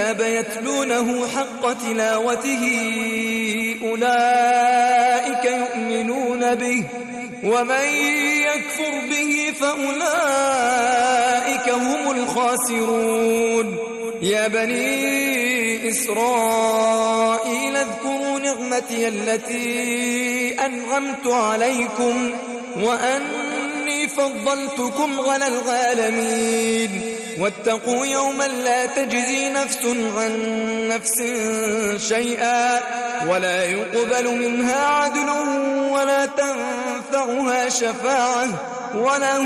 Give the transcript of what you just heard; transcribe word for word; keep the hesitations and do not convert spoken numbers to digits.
الكتاب يتلونه حق تلاوته أولئك يؤمنون به ومن يكفر به فأولئك هم الخاسرون يا بني إسرائيل اذكروا نعمتي التي أنعمت عليكم وأني فضلتكم على العالمين واتقوا يوما لا تجزي نفس عن نفس شيئا ولا يقبل منها عدل ولا تنفعها شفاعة ولا